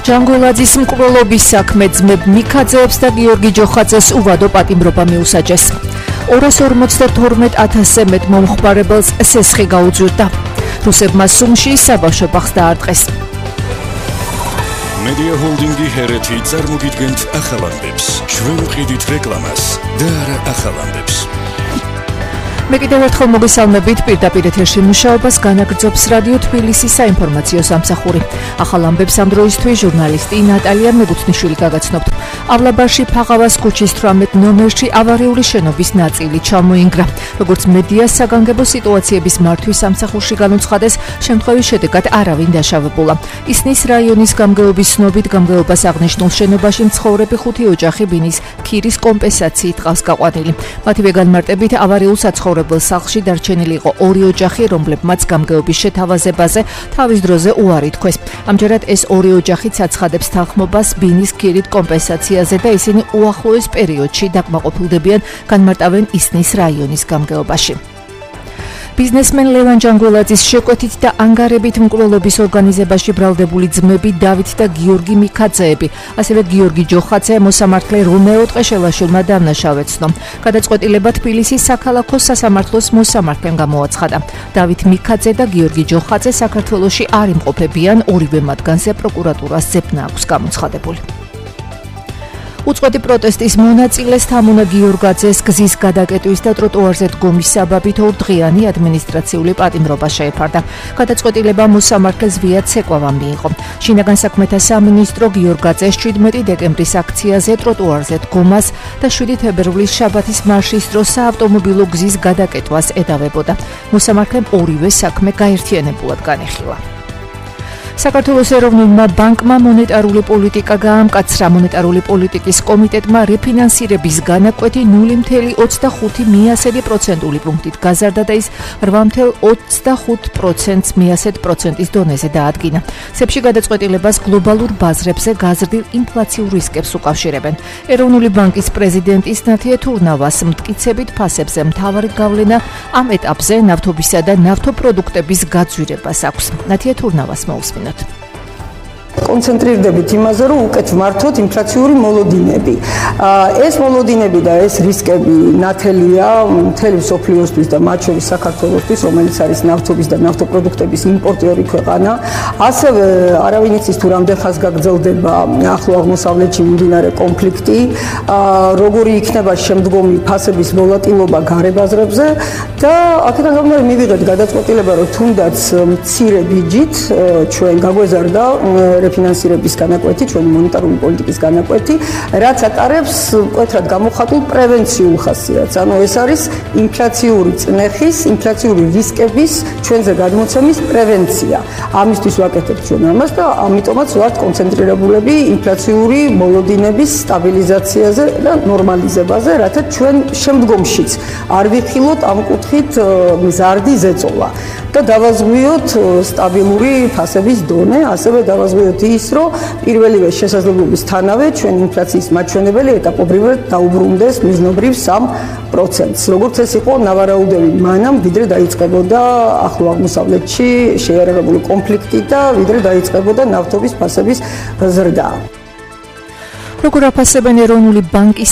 ჯანგულაძის მკვლელობის საქმე ძმებ მიქაძეებს და გიორგი ჯოხაძეს უვადო პატიმრობა მიუსაჯეს. 252,000-ზე მეტ მომხმარებელს სესხი გაუძვირდა. რუსებმა სუმში საბავშვო ბაღს დაარტყეს. Media Holding-ი ჰერეთი წარმოგიდგენთ ახალ ამბებს. ჩვენ ვყიდით რეკლამას და არა ახალ ამბებს. მე კიდევ ერთხელ მოგესალმებით პირდაპირ ეთერში მუშაობას განაგრძობს რადიო თბილისის საინფორმაციო სამსახური. ახალ ამბებს ამ დროისთვის ჟურნალისტი ნატალია მეგუთნიშვილი გაგაცნობთ. ავლაბარში ფაღავას ქუჩის 18 ნომერში ავარიული შენობის ნაწილი ჩამოინგრა. როგორც მედიას საგანგებო სიტუაციების მართვის სამსახურში განუცხადეს, შემთხვევის შედეგად არავინ დაშავებულა. ისნის რაიონის გამგეობის ცნობით გამგეობას აღნიშნულ შენობაში მცხოვრები 5 ოჯახი ბინის ქირის კომპენსაციით ყავს გაყვანილი. მათივე განმარტებით ავარიულ საცხოვრებელ სახლში დარჩენილი იყო 2 ოჯახი, რომლებმაც გამგეობის შეთავაზებაზე თავის დროზე უარი თქვეს. ამჯერად ეს 2 ოჯახი აცხადებს თანხმობას ბინის ქირით კომპენსაციაზე და ისინი უახლოეს პერიოდში დაკმაყოფილდებიან, განმარტავენ ისნის რაიონის გამგეობაში. ბიზნესმენ ლევან ჯანგულაძის შეკვეთით და ანგარებით მკვლელობის ორგანიზებაში ბრალდებული ძმები დავით და გიორგი მიქაძეები, ასევე გიორგი ჯოხაძე მოსამართლე რომეო ტყეშელაშვილმა დამნაშავეცნო. გადაწყვეტილება თბილისის საქალაქო სასამართლოს მოსამართლემ გამოაცხადა. დავით მიქაძე და გიორგი ჯოხაძე საქართველოში არ იმყოფებიან, ორივე მათგანზე პროკურატურას ძებნა აქვს გამოცხადებული. უწყვეტი პროტესტის მონაწილეს თამუნა გიორგაძეს გზის გადაკეტვის და ტროტუარზე დგომის საბაბით 2 დღიანი ადმინისტრაციული პატიმრობა შეეფარდა. გადაწყვეტილება მოსამართლეს ვია ცეკვავამ მიიღო. შინაგან საქმეთა სამინისტრო გიორგაძეს 17 დეკემბრის აქციაზე ტროტუარზე დგომას და 7 თებერვლის შაბათის მარშის დროს საავტომობილო გზის გადაკეტვას ედავებოდა. მოსამართლემ ორივე საქმე გაერთიანებულად განეხილა. საქართველოს ეროვნულმა ბანკმა მონეტარული პოლიტიკა გაამკაცრა. მონეტარული პოლიტიკის კომიტეტმა რეფინანსირების განაკვეთი 0,25 მიასედი პროცენტული პუნქტით გაზარდა და ის 8,25% მიასედ პროცენტის დონეზე დაადგინა. სებში გადაწყვეტილებას გლობალურ ბაზრებზე გაზრდილ ინფლაციურ რისკებს უკავშირებენ. ეროვნული ბანკის პრეზიდენტის ნათია თურნავას მტკიცებით ფასებზე მთავარი გავლენა ამ ეტაპზე ნავთობისა და ნავთობპროდუქტების გაძვირებას აქვს. ნათია თურნავას მოусმინოთ. კონცენტრირდებით იმაზე, რომ უკეთ ვმართოთ ინფლაციური მოლოდინები. ეს მოლოდინები და ეს რისკები ნათელია მთელი მსოფლიოსთვის და მათ შორის საქართველოსთვის, რომელიც არის ნავთობის და ნავთობპროდუქტების იმპორტიორი ქვეყანა. ასევე არავინ იცის თუ რამდენ ხანს გაგრძელდება ახლო აღმოსავლეთში მიმდინარე კონფლიქტი, როგორი იქნება შემდგომი ფასების ვოლატილობა გარებაზრებზე და აქედან გამომდინარე მივიღეთ გადაწყვეტილება, რომ თუნდაც მცირე ბიჯით ჩვენ გაგვეზარდა რეფინანსირების განაკვეთი, ჩვენი მონეტარული პოლიტიკის განაკვეთი, რაც ატარებს მკვეთრად გამოხატულ პრევენციულ ხასიათს. ანუ ეს არის ინფლაციური წნეხის, ინფლაციური რისკების ჩვენზე გადმოცემის პრევენცია. ამისთვის ვაკეთებთ ჩვენ ამას და ამიტომაც ვართ კონცენტრირებულები ინფლაციური მოლოდინების სტაბილიზაციაზე და ნორმალიზებაზე, რათა ჩვენ შემდგომშიც არ ვიხილოთ ამ კუთხით მზარდი ზეწოლა და დავაზღვიოთ სტაბილური ფასების დონე, ასევე დავაზღვიოთ ის, რომ პირველივე შესაძლებლობისთანავე ჩვენ ინფლაციის მაჩვენებელი ეტაპობრივად დაუბრუნდეს მიზნობრივ 3%-ს. როგორც ეს იყო ნავარაუდები მანამ, ვიდრე დაიწყებოდა ახლო აღმოსავლეთში შეიარაღებული კონფლიქტი და ვიდრე დაიწყებოდა ნავთობის ფასების ზრდა. როგორ აფასებენ ეროვნული ბანკის